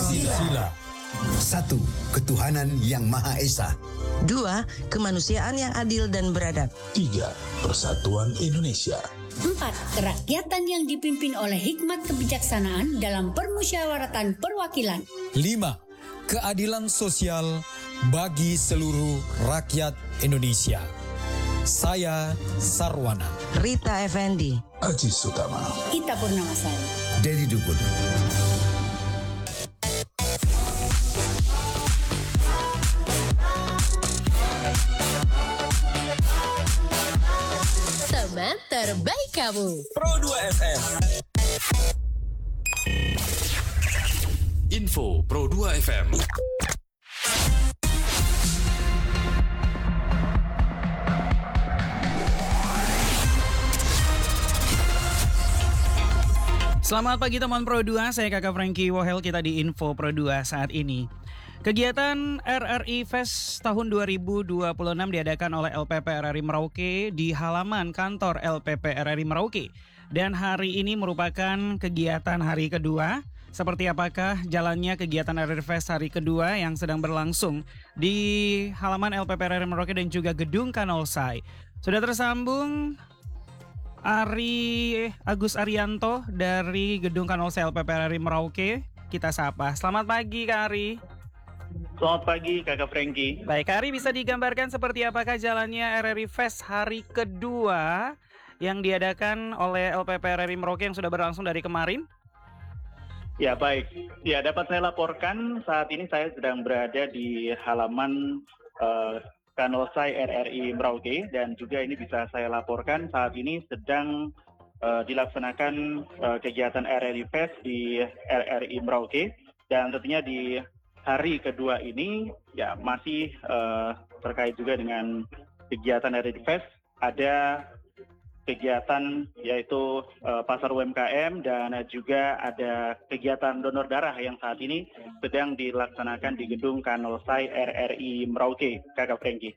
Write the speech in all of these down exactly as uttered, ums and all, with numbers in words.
Pancasila. Satu, ketuhanan yang Maha Esa. Dua, kemanusiaan yang adil dan beradab. Tiga, persatuan Indonesia. Empat, kerakyatan yang dipimpin oleh hikmat kebijaksanaan dalam permusyawaratan perwakilan. Lima, keadilan sosial bagi seluruh rakyat Indonesia. Saya Sarwana. Rita Effendi. Aji Sutama. Ita Purnamasari. Dedi Dukun. Teman terbaik kamu. Pro dua F M. Info Pro dua F M. Selamat pagi teman Pro dua, saya Kakak Frankie Wohel, kita di Info Pro dua saat ini. Kegiatan R R I Fest tahun dua ribu dua puluh enam diadakan oleh L P P R R I Merauke di halaman kantor L P P R R I Merauke. Dan hari ini merupakan kegiatan hari kedua. Seperti apakah jalannya kegiatan R R I Fest hari kedua yang sedang berlangsung di halaman L P P R R I Merauke dan juga Gedung Kanolsai. Sudah tersambung Ari Agus Arianto dari Gedung Kanolsai L P P R R I Merauke. Kita sapa. Selamat pagi Kak Ari. Selamat pagi Kakak Frankie. Baik, Kak Ari, bisa digambarkan seperti apakah jalannya R R I Fest hari kedua yang diadakan oleh L P P R R I Merauke yang sudah berlangsung dari kemarin? Ya baik, ya dapat saya laporkan saat ini saya sedang berada di halaman uh, Kanolsai R R I Merauke, dan juga ini bisa saya laporkan saat ini sedang uh, dilaksanakan uh, kegiatan R R I Fest di R R I Merauke, dan tentunya di hari kedua ini ya masih uh, terkait juga dengan kegiatan R R I Fest, ada kegiatan yaitu uh, pasar U M K M dan juga ada kegiatan donor darah yang saat ini sedang dilaksanakan di Gedung Kanolsai R R I Merauke, Kakak Frankie.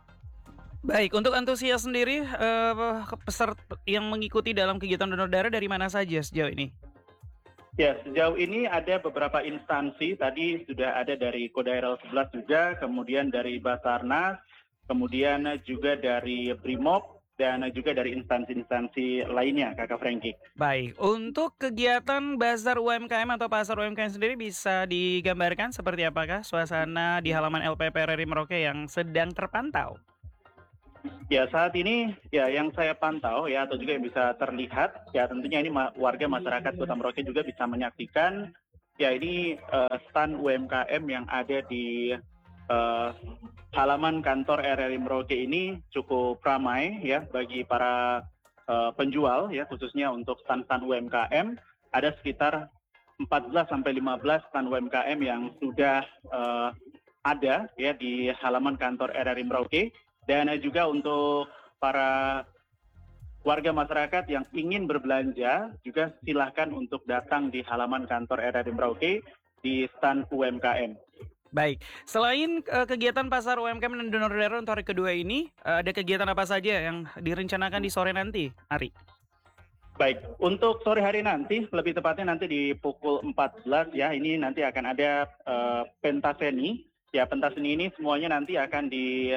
Baik, untuk antusias sendiri uh, peserta yang mengikuti dalam kegiatan donor darah dari mana saja sejauh ini? Ya, sejauh ini ada beberapa instansi, tadi sudah ada dari Kodairel sebelas juga, kemudian dari Basarnas, kemudian juga dari Brimob, dan juga dari instansi-instansi lainnya, Kakak Frankie. Baik, untuk kegiatan Bazar U M K M atau Pasar U M K M sendiri bisa digambarkan seperti apakah suasana di halaman L P P R R I Merauke yang sedang terpantau? Ya, saat ini ya yang saya pantau ya atau juga yang bisa terlihat ya tentunya ini ma- warga masyarakat Kota Merauke juga bisa menyaksikan ya ini uh, stand U M K M yang ada di uh, halaman kantor R R I Merauke ini cukup ramai ya bagi para uh, penjual ya, khususnya untuk stand-stand U M K M. Ada sekitar empat belas sampai lima belas stand U M K M yang sudah uh, ada ya di halaman kantor R R I Merauke. Dan juga untuk para warga masyarakat yang ingin berbelanja juga silahkan untuk datang di halaman kantor R R I Merauke di stand U M K M. Baik, selain uh, kegiatan pasar U M K M dan donor darah untuk hari kedua ini, uh, ada kegiatan apa saja yang direncanakan di sore nanti, Ari? Baik, untuk sore hari nanti, lebih tepatnya nanti di pukul empat belas ya, ini nanti akan ada uh, pentaseni. Ya, pentaseni ini semuanya nanti akan di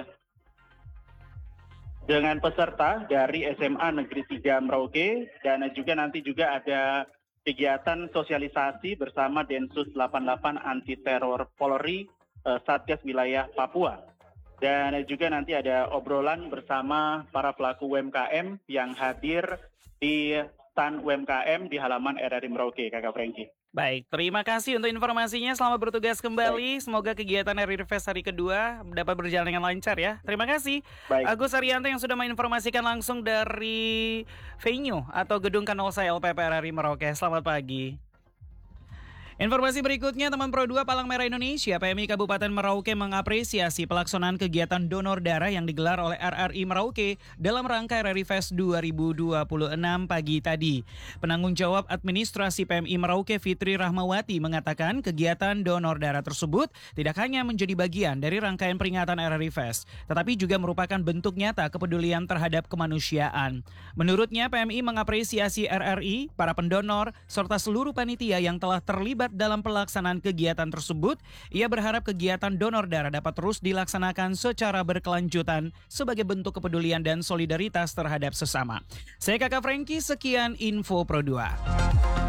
dengan peserta dari S M A Negeri tiga Merauke, dan juga nanti juga ada kegiatan sosialisasi bersama Densus delapan puluh delapan Anti Teror Polri eh, Satgas Wilayah Papua. Dan juga nanti ada obrolan bersama para pelaku U M K M yang hadir di stand U M K M di halaman R R I Merauke, Kakak Frankie. Baik, terima kasih untuk informasinya. Selamat bertugas kembali. Baik. Semoga kegiatan R R I Fest hari kedua dapat berjalan dengan lancar ya. Terima kasih. Baik. Agus Arianto yang sudah menginformasikan langsung dari venue atau Gedung Kanolsai L P P R R I Merauke. Selamat pagi. Informasi berikutnya, teman Pro dua Palang Merah Indonesia, P M I Kabupaten Merauke mengapresiasi pelaksanaan kegiatan donor darah yang digelar oleh R R I Merauke dalam rangka R R I Fest dua ribu dua puluh enam pagi tadi. Penanggung jawab administrasi P M I Merauke Fitri Rahmawati mengatakan kegiatan donor darah tersebut tidak hanya menjadi bagian dari rangkaian peringatan R R I Fest, tetapi juga merupakan bentuk nyata kepedulian terhadap kemanusiaan. Menurutnya, P M I mengapresiasi R R I, para pendonor, serta seluruh panitia yang telah terlibat sehat dalam pelaksanaan kegiatan tersebut. Ia berharap kegiatan donor darah dapat terus dilaksanakan secara berkelanjutan sebagai bentuk kepedulian dan solidaritas terhadap sesama. Saya Kakak Franky, sekian info Pro dua.